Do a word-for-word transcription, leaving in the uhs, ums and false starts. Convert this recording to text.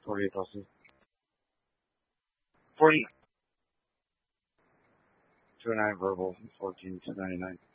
forty-eight thousand. forty. two oh nine verbal, fourteen, two ninety-nine.